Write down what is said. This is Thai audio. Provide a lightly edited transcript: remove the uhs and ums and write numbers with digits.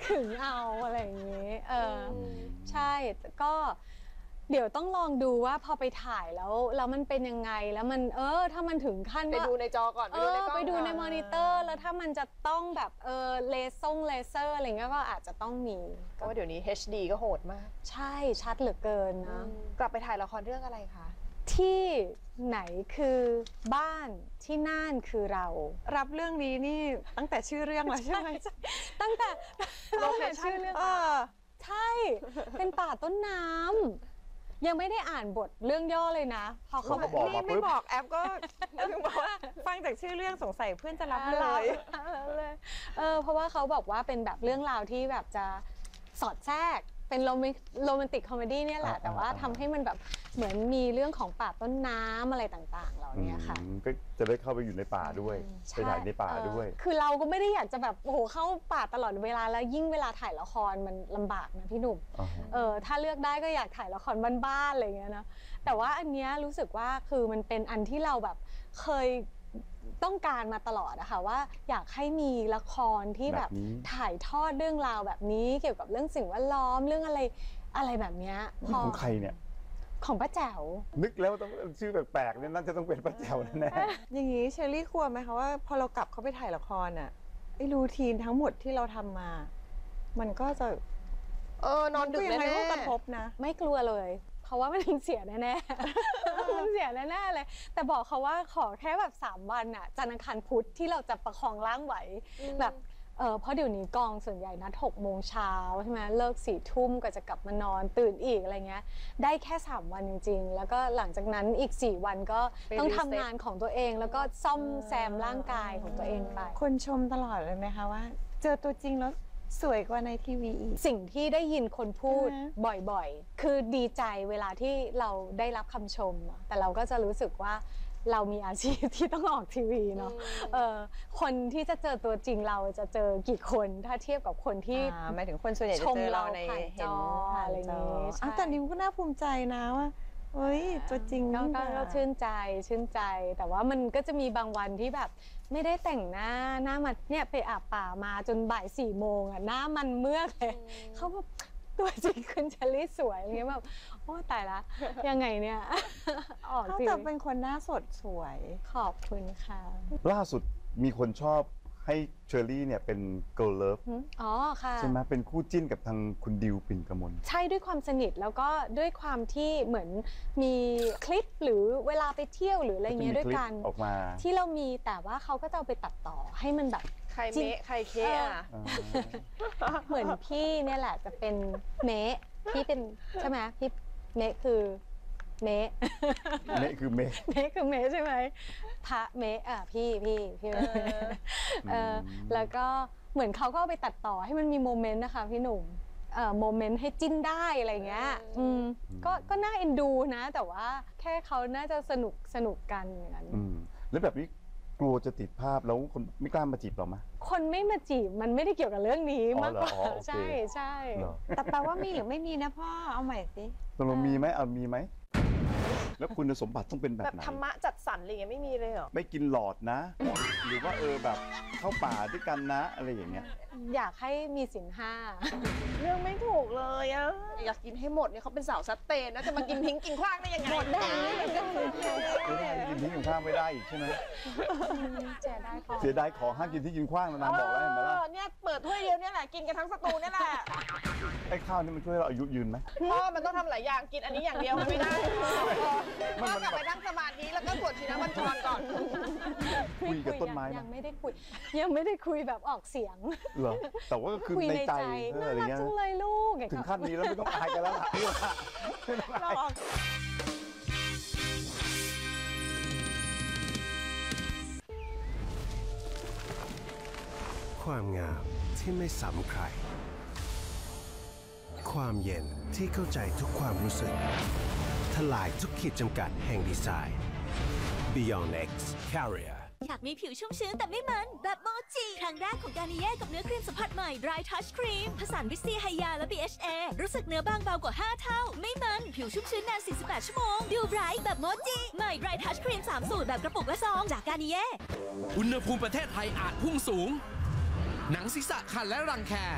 ถึงเอาอะไรอย่างนี้ใช่ก็เดี๋ยวต้องลองดูว่าพอไปถ่ายแล้วมันเป็นยังไงแล้วมันถ้ามันถึงขั้นไปดูในจอก่อนไปดูในมอนิเตอร์แล้วถ้ามันจะต้องแบบเลเซอร์อะไรเงี้ยก็อาจจะต้องมีก็ว่าเดี๋ยวนี้ HD ก็โหดมากใช่ชัดเหลือเกินนะกลับไปถ่ายละครเรื่องอะไรคะที่ไหนคือบ้านที่น่านคือเรารับเรื่องนี้นี่ตั้งแต่ชื่อเรื่องแล้วใช่ไหมตั้งแต่โลเคชั่นเรื่องใช่เป็นป่าต้นน้ำยังไม่ได้อ่านบทเรื่องย่อเลยนะพอเขานี่ไม่บอกแอปก็บอกว่าฟังจากชื่อเรื่องสงสัยเพื่อนจะรับเลยเพราะว่าเขาบอกว่าเป็นแบบเรื่องราวที่แบบจะสอดแทรกเป็นโรแมนติกคอมเมดี้เนี่ยแหละแต่ว่าทำให้มันแบบเหมือนมีเรื่องของป่าต้นน้ำอะไรต่างๆเหล่านี้ค่ะก็จะได้เข้าไปอยู่ในป่าด้วยไปถ่ายในป่าด้วยคือเราก็ไม่ได้อยากจะแบบโอ้โหเข้าป่าตลอดเวลาแล้วยิ่งเวลาถ่ายละครมันลำบากนะพี่หนุ่มถ้าเลือกได้ก็อยากถ่ายละครบ้านๆอะไรเงี้ยนะแต่ว่าอันเนี้ยรู้สึกว่าคือมันเป็นอันที่เราแบบเคยต้องการมาตลอดอะค่ะว่าอยากให้มีละครที่แบบถ่ายทอดเรื่องราวแบบนี้เกี่ยวกับเรื่องสิ่งแวดล้อมเรื่องอะไรแบบเนี้ยของใครเนี่ยของป้าแจ๋วนึกแล้วต้องชื่อแปลกๆเนี่ยน่าจะต้องเป็นป้าแจ๋วแน่ๆอย่างนี้เชอรี่กลัวไหมคะว่าพอเรากลับเข้าไปถ่ายละครอะไอ้รูทีนทั้งหมดที่เราทำมามันก็จะนอนดึกแน่ๆกระทบนะไม่กลัวเลยเพราะว่ามันเสียแน่ๆมันเสียแน่ๆเลยแต่บอกเขาว่าขอแค่แบบ3 วันอะจันทร์อังคารพุธที่เราจะประคองร่างไหวแบบเพราะเดี๋ยวนี้กองส่วนใหญ่นัด6 โมงเช้าใช่ไหมเลิก4 ทุ่มก็จะกลับมานอนตื่นอีกอะไรเงี้ยได้แค่3 วันจริงๆแล้วก็หลังจากนั้นอีก4 วันก็ต้องทำงานของตัวเองแล้วก็ซ่อมแซมร่างกายของตัวเองไปคนชมตลอดเลยไหมคะว่าเจอตัวจริงแล้วสวยกว่าในทีวีอีกสิ่งที่ได้ยินคนพูดบ่อยๆคือดีใจเวลาที่เราได้รับคำชมแต่เราก็จะรู้สึกว่าเรามีอาชีพที่ต้องออกทีวีเนาะคนที่จะเจอตัวจริงเราจะเจอกี่คนถ้าเทียบกับคนที่หมายถึงคนส่วนใหญ่จะเจอเราในจออะไรนี้แต่นิ้วก็น่าภูมิใจนะว่าเฮ้ยตัวจริงก็ชื่นใจแต่ว่ามันก็จะมีบางวันที่แบบไม่ได้แต่งหน้ามันเนี่ยไปอาบป่ามาจนบ่าย4 โมงหน้ามันเมือกเลยเขาแบบตัวจริงคุณเชอรี่สวยอะไรเงี้ยแบบโอ้ตายละยังไงเนี่ยออกจริงเป็นคนหน้าสดสวยขอบคุณค่ะล่าสุดมีคนชอบให้เชอรี่เนี่ยเป็น girl love ค่ะใช่ไหมเป็นคู่จิ้นกับทางคุณดิวปิ่นกมลใช่ด้วยความสนิทแล้วก็ด้วยความที่เหมือนมีคลิปหรือเวลาไปเที่ยวหรืออะไรเงี้ยด้วยกันออกมาที่เรามีแต่ว่าเขาก็จะเอาไปตัดต่อให้มันแบบใครเมะใครเคอะเหมือนพี่เนี่ยแหละจะเป็นเมะพี่เป็นใช่ไหมพี่เมะคือเมะคือเมะใช่ไหมพระเมะพี่แล้วก็เหมือนเขาก็ไปตัดต่อให้มันมีโมเมนต์นะคะพี่หนุ่มโมเมนต์ให้จิ้นได้อะไรเงี้ยก็น่าเอ็นดูนะแต่ว่าแค่เขาน่าจะสนุกกันอย่างนั้นแล้วแบบนี้กลัวจะติดภาพแล้วคนไม่กล้ามาจีบเราไหมคนไม่มาจีบมันไม่ได้เกี่ยวกับเรื่องนี้มากกว่าใช่แต่แปลว่ามีหรือไม่มีนะพ่อเอาใหม่สิตกลงมีไหมมีไหมแล้วคุณสมบัติต้องเป็นแบบไหนธรรมะจัดสรรอะไรอย่างเงี้ยไม่มีเลยเหรอไม่กินหลอดนะหรือว่าแบบเข้าป่าด้วยกันนะอะไรอย่างเงี้ยอยากให้มีศีล 5 เรื่องไม่ถูกเลยอยากกินให้หมดเนี่ยเขาเป็นสาวซัดเตนนะจะมากินทิ้งกินขว้างได้ยังไงหมดได้กินทิ้งกินขว้างไม่ได้อีกใช่ไหมเสียดายของห้ามกินที่กินขว้างนะนางบอกแล้วเห็นไหมล่ะเนี่ยเปิดถ้วยเดียวเนี่ยแหละกินกันทั้งสตูเนี่ยแหละไอ้ข้าวนี่มันช่วยเราอายุยืนไหมพ่อมันต้องทำหลายอย่างกินอันนี้อย่างเดียวมันไม่ได้พ่อกลับไปนั่งสมาธิแล้วก็สวดชินบัญชรก่อนคุยกับต้นไม้ยังไม่ได้คุยแบบออกเสียงเหรอแต่ว่าคือในใจน่ารักจังเลยลูกถึงขั้นนี้แล้วไม่ต้องอายกันแล้วล่ะความงามที่ไม่ซ้ำใครความเย็นที่เข้าใจทุกความรู้สึกทลายทุกขีดจำกัดแห่งดีไซน์ Beyond X Carrier อยากมีผิวชุ่มชื้นแต่ไม่มันแบบโมจิครั้งแรกของการนิเย่กับเนื้อครีมสัมผัสใหม่ Dry Touch Cream ผสานวิตซีไฮยาและ BHA รู้สึกเนื้อบางเบากว่า5 เท่าไม่มันผิวชุ่มชื้นนาน48 ชั่วโมงดูไบรท์แบบโมจิใหม่ Dry Touch Cream 3 สูตรแบบกระปุกและซองจากการนิเย่อุณหภูมิประเทศไทยอาจพุ่งสูงหนังศีรษะคันและรังแค